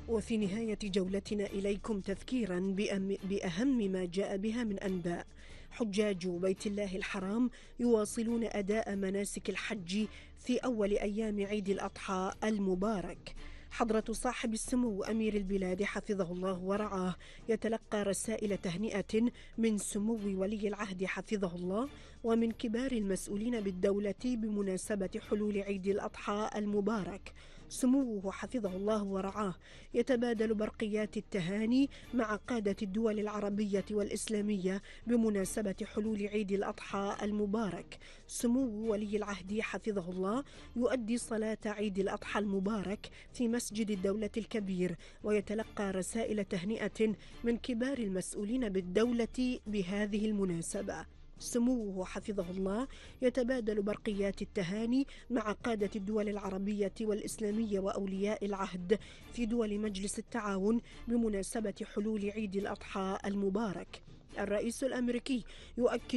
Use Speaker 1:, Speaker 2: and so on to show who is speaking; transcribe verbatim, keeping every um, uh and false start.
Speaker 1: وفي نهاية جولتنا إليكم تذكيرا بأهم ما جاء بها من أنباء. حجاج بيت الله الحرام يواصلون أداء مناسك الحج في أول أيام عيد الأضحى المبارك. حضرة صاحب السمو أمير البلاد حفظه الله ورعاه يتلقى رسائل تهنئة من سمو ولي العهد حفظه الله ومن كبار المسؤولين بالدولة بمناسبة حلول عيد الأضحى المبارك. سموه حفظه الله ورعاه يتبادل برقيات التهاني مع قادة الدول العربية والإسلامية بمناسبة حلول عيد الأضحى المبارك. سمو ولي العهد حفظه الله يؤدي صلاة عيد الأضحى المبارك في مسجد الدولة الكبير، ويتلقى رسائل تهنئة من كبار المسؤولين بالدولة بهذه المناسبة. سموه حفظه الله يتبادل برقيات التهاني مع قادة الدول العربية والإسلامية وأولياء العهد في دول مجلس التعاون بمناسبة حلول عيد الأضحى المبارك. الرئيس الأمريكي يؤكد